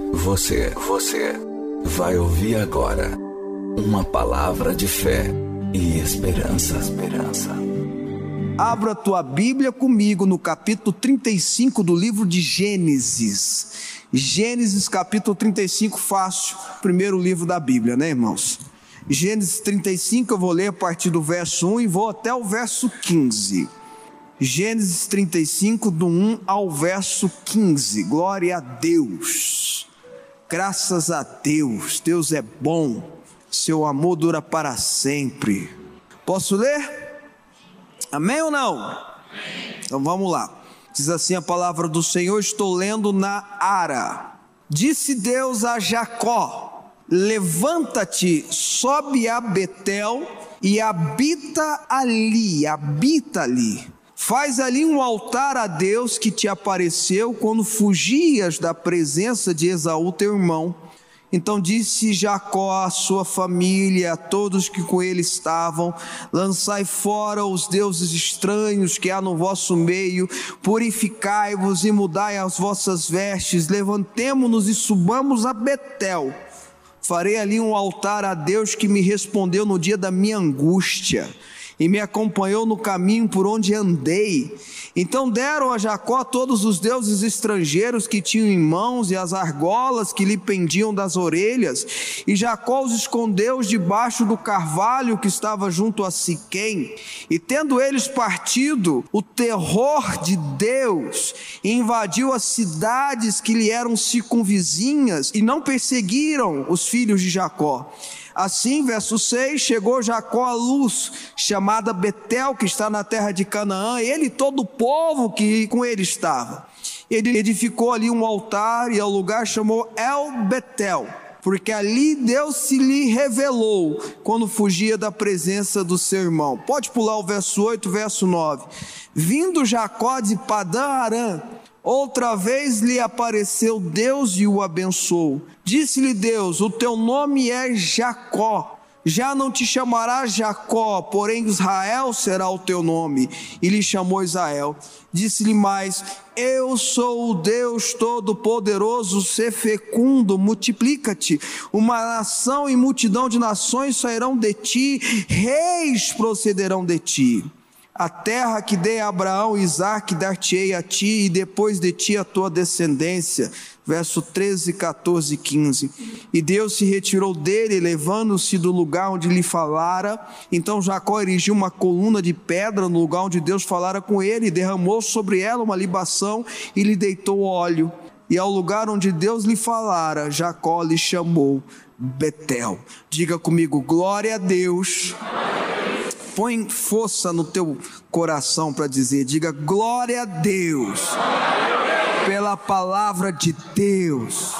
Você vai ouvir agora uma palavra de fé e esperança. Abra a tua Bíblia comigo no capítulo 35 do livro de Gênesis. Gênesis capítulo 35, fácil, primeiro livro da Bíblia, né, irmãos? Gênesis 35, eu vou ler a partir do verso 1 e vou até o verso 15. Gênesis 35, do 1 ao verso 15. Glória a Deus. Graças a Deus. Deus é bom. Seu amor dura para sempre. Posso ler? Amém ou não? Amém. Então vamos lá. Diz assim a palavra do Senhor, estou lendo na Ara. Disse Deus a Jacó: levanta-te, sobe a Betel e habita ali. Faz ali um altar a Deus que te apareceu quando fugias da presença de Esaú teu irmão. Então disse Jacó à sua família, a todos que com ele estavam: lançai fora os deuses estranhos que há no vosso meio, purificai-vos e mudai as vossas vestes, levantemo-nos e subamos a Betel. Farei ali um altar a Deus que me respondeu no dia da minha angústia e me acompanhou no caminho por onde andei. Então deram a Jacó todos os deuses estrangeiros que tinham em mãos e as argolas que lhe pendiam das orelhas, e Jacó os escondeu debaixo do carvalho que estava junto a Siquém. E tendo eles partido, o terror de Deus invadiu as cidades que lhe eram circunvizinhas, e não perseguiram os filhos de Jacó. Assim, verso 6, chegou Jacó a Luz, chamada Betel, que está na terra de Canaã, ele e todo o povo que com ele estava. Ele edificou ali um altar e ao lugar chamou El Betel, porque ali Deus se lhe revelou quando fugia da presença do seu irmão. Pode pular o verso 8, verso 9. Vindo Jacó de Padã Arã, outra vez lhe apareceu Deus e o abençoou. Disse-lhe Deus: o teu nome é Jacó, já não te chamarás Jacó, porém Israel será o teu nome. E lhe chamou Israel. Disse-lhe mais: eu sou o Deus Todo-Poderoso, sê fecundo, multiplica-te. Uma nação e multidão de nações sairão de ti, reis procederão de ti. A terra que dei a Abraão e Isaque dar-te-ei a ti, e depois de ti a tua descendência. Verso 13, 14 e 15. E Deus se retirou dele, levando-se do lugar onde lhe falara. Então Jacó erigiu uma coluna de pedra no lugar onde Deus falara com ele, e derramou sobre ela uma libação e lhe deitou óleo. E ao lugar onde Deus lhe falara, Jacó lhe chamou Betel. Diga comigo: glória a Deus. Põe força no teu coração para dizer, diga glória a Deus, pela palavra de Deus.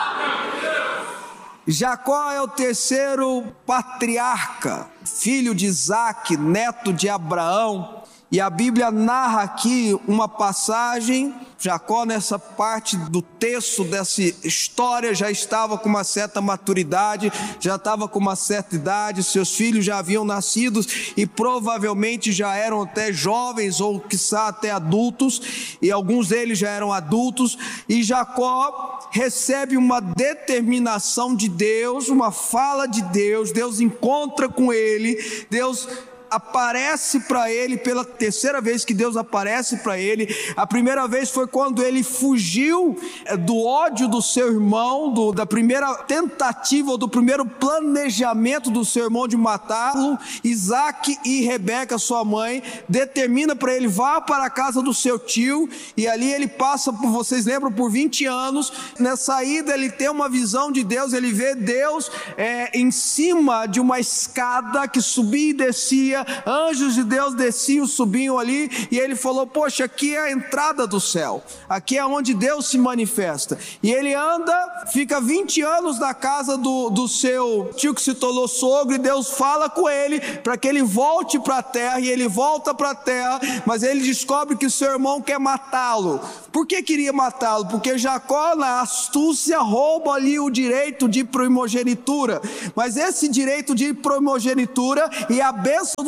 Jacó é o terceiro patriarca, filho de Isaque, neto de Abraão. E a Bíblia narra aqui uma passagem. Jacó, nessa parte do texto dessa história, já estava com uma certa maturidade, já estava com uma certa idade, seus filhos já haviam nascido e provavelmente já eram até jovens ou quiçá até adultos, e alguns deles já eram adultos. E Jacó recebe uma determinação de Deus, uma fala de Deus. Deus encontra com ele, Deus aparece para ele pela terceira vez que Deus aparece para ele. A primeira vez foi quando ele fugiu do ódio do seu irmão, da primeira tentativa, do primeiro planejamento do seu irmão de matá-lo. Isaque e Rebeca, sua mãe, determina para ele: vá para a casa do seu tio, e ali ele passa, vocês lembram, por 20 anos. Nessa ida ele tem uma visão de Deus, ele vê Deus em cima de uma escada que subia e descia, anjos de Deus desciam, subiam ali, e ele falou: poxa, aqui é a entrada do céu, aqui é onde Deus se manifesta. E ele anda, fica 20 anos na casa do seu tio que se tornou sogro, e Deus fala com ele para que ele volte para a terra, e ele volta para a terra, mas ele descobre que o seu irmão quer matá-lo. Por que queria matá-lo? Porque Jacó, na astúcia, rouba ali o direito de primogenitura, mas esse direito de primogenitura e a bênção do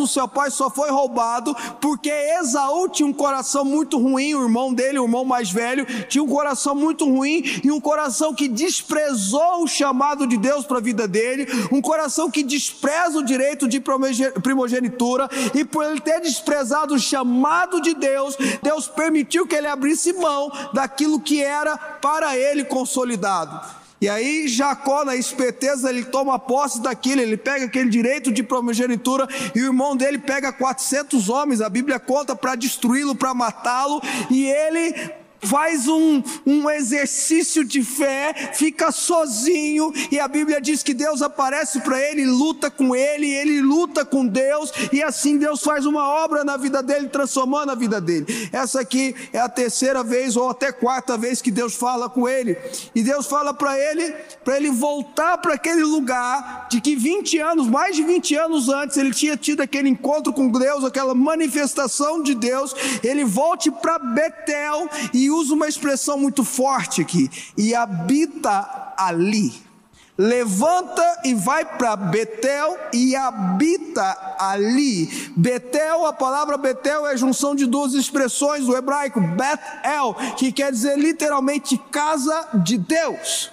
do seu pai só foi roubado porque Esaú tinha um coração muito ruim, o irmão dele, o irmão mais velho, tinha um coração muito ruim e um coração que desprezou o chamado de Deus para a vida dele, um coração que despreza o direito de primogenitura, e por ele ter desprezado o chamado de Deus, Deus permitiu que ele abrisse mão daquilo que era para ele consolidado. E aí Jacó, na esperteza, ele toma posse daquilo, ele pega aquele direito de primogenitura, e o irmão dele pega 400 homens, a Bíblia conta, para destruí-lo, para matá-lo, e ele faz um exercício de fé, fica sozinho, e a Bíblia diz que Deus aparece para ele, luta com ele luta com Deus, e assim Deus faz uma obra na vida dele, transformando a vida dele. Essa aqui é a terceira vez ou até quarta vez que Deus fala com ele, e Deus fala para ele voltar para aquele lugar de que 20 anos, mais de 20 anos antes, ele tinha tido aquele encontro com Deus, aquela manifestação de Deus. Ele volte para Betel, e usa uma expressão muito forte aqui, e habita ali. Levanta e vai para Betel e habita ali. Betel, a palavra Betel é a junção de duas expressões do hebraico, Bet-El, que quer dizer literalmente casa de Deus.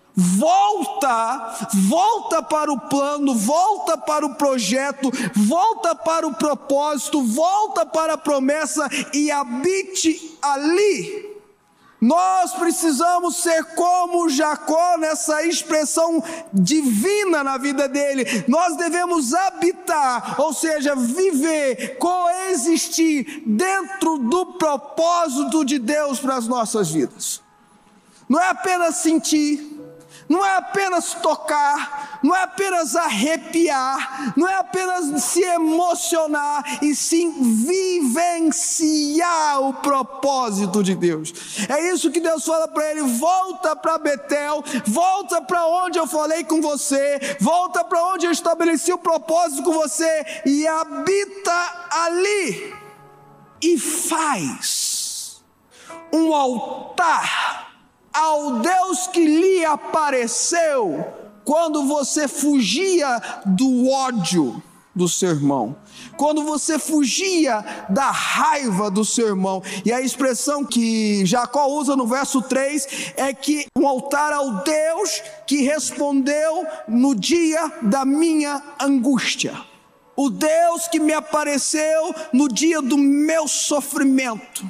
Volta para o plano, volta para o projeto, volta para o propósito, volta para a promessa e habite ali. Nós precisamos ser como Jacó nessa expressão divina na vida dele. Nós devemos habitar, ou seja, viver, coexistir dentro do propósito de Deus para as nossas vidas. Não é apenas sentir, não é apenas tocar, não é apenas arrepiar, não é apenas se emocionar, e sim vivenciar o propósito de Deus. É isso que Deus fala para ele: volta para Betel, volta para onde eu falei com você, volta para onde eu estabeleci o propósito com você, e habita ali, e faz um altar ao Deus que lhe apareceu quando você fugia do ódio do seu irmão, quando você fugia da raiva do seu irmão. E a expressão que Jacó usa no verso 3 é que um altar ao Deus que respondeu no dia da minha angústia, o Deus que me apareceu no dia do meu sofrimento.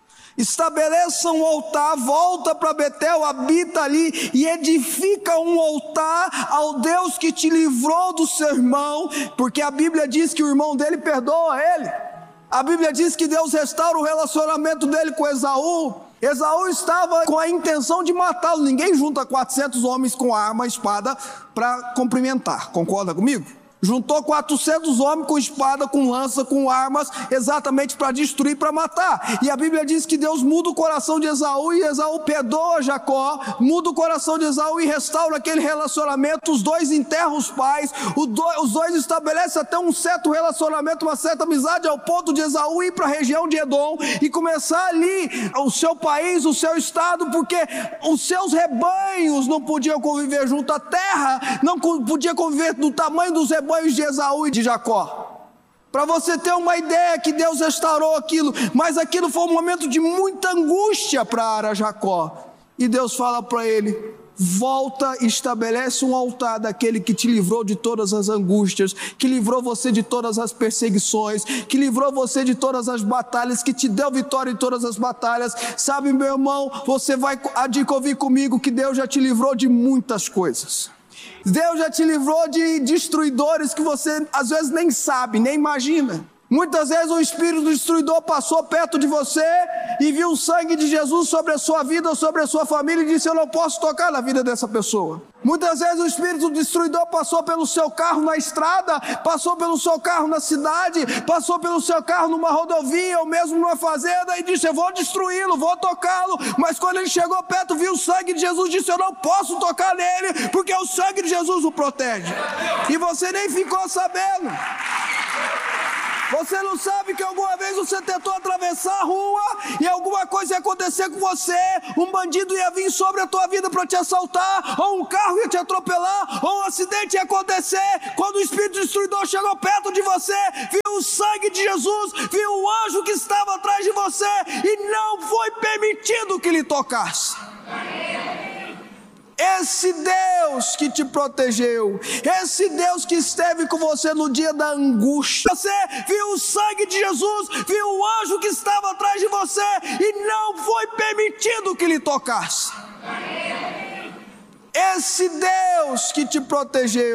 Estabeleça um altar, volta para Betel, habita ali e edifica um altar ao Deus que te livrou do seu irmão, porque a Bíblia diz que o irmão dele perdoa ele. A Bíblia diz que Deus restaura o relacionamento dele com Esaú. Esaú estava com a intenção de matá-lo. Ninguém junta 400 homens com arma, espada para cumprimentar, concorda comigo? Juntou 400 homens com espada, com lança, com armas, exatamente para destruir, para matar. E a Bíblia diz que Deus muda o coração de Esaú, e Esaú perdoa Jacó, muda o coração de Esaú e restaura aquele relacionamento. Os dois enterram os pais, os dois estabelecem até um certo relacionamento, uma certa amizade, ao ponto de Esaú ir para a região de Edom e começar ali o seu país, o seu estado, porque os seus rebanhos não podiam conviver junto, a terra não podia conviver do tamanho dos rebanhos de Esaú e de Jacó. Para você ter uma ideia que Deus restaurou aquilo, mas aquilo foi um momento de muita angústia para Jacó, e Deus fala para ele: volta e estabelece um altar daquele que te livrou de todas as angústias, que livrou você de todas as perseguições, que livrou você de todas as batalhas, que te deu vitória em todas as batalhas. Sabe, meu irmão, você vai ouvir comigo que Deus já te livrou de muitas coisas. Deus já te livrou de destruidores que você às vezes nem sabe, nem imagina. Muitas vezes o espírito do destruidor passou perto de você e viu o sangue de Jesus sobre a sua vida ou sobre a sua família e disse: eu não posso tocar na vida dessa pessoa. Muitas vezes o espírito do destruidor passou pelo seu carro na estrada, passou pelo seu carro na cidade, passou pelo seu carro numa rodovia ou mesmo numa fazenda e disse: eu vou destruí-lo, vou tocá-lo. Mas quando ele chegou perto, viu o sangue de Jesus, disse: eu não posso tocar nele, porque o sangue de Jesus o protege. E você nem ficou sabendo. Você não sabe que alguma vez você tentou atravessar a rua e alguma coisa ia acontecer com você, um bandido ia vir sobre a tua vida para te assaltar, ou um carro ia te atropelar, ou um acidente ia acontecer. Quando o Espírito Destruidor chegou perto de você, viu o sangue de Jesus, viu o anjo que estava atrás de você e não foi permitido que lhe tocasse. Esse Deus que te protegeu, esse Deus que esteve com você no dia da angústia, você viu o sangue de Jesus, viu o anjo que estava atrás de você e não foi permitido que lhe tocasse. Esse Deus que te protegeu,